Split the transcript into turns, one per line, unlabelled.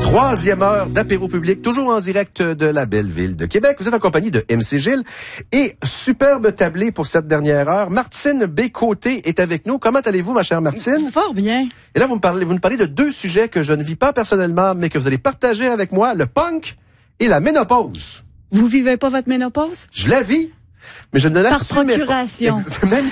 Troisième heure d'apéro public, toujours en direct de la belle ville de Québec. Vous êtes en compagnie de MC Gilles et superbe tablé pour cette dernière heure. Martine Bécoté est avec nous. Comment allez-vous, ma chère Martine?
Fort bien.
Et là, vous nous parlez de deux sujets que je ne vis pas personnellement, mais que vous allez partager avec moi, le punk et la ménopause.
Vous vivez pas votre ménopause?
Je la vis, mais je ne
Par
l'assume pas.
procuration.
Même